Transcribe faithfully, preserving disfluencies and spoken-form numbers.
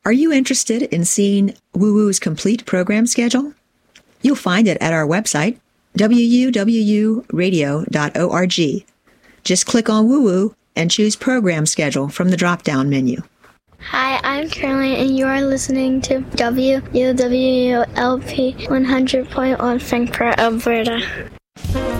Are you interested in seeing Woo Woo's complete program schedule? You'll find it at our website, w u w u radio dot org. Just click on Woo Woo and choose Program Schedule from the drop-down menu. Hi, I'm Caroline, and you are listening to W U W L P one hundred point one Frankfurt, Alberta.